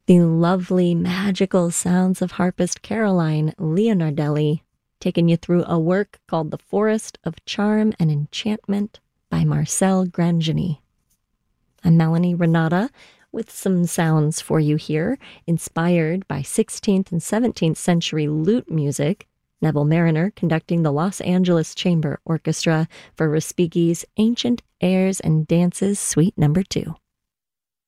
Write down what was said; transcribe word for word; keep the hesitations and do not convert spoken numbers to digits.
The lovely, magical sounds of harpist Caroline Leonardelli, taking you through a work called The Forest of Charm and Enchantment by Marcel Grangeny. I'm Melanie Renata with some sounds for you here, inspired by sixteenth and seventeenth century lute music. Neville Mariner conducting the Los Angeles Chamber Orchestra for Respighi's Ancient Airs and Dances Suite Number two.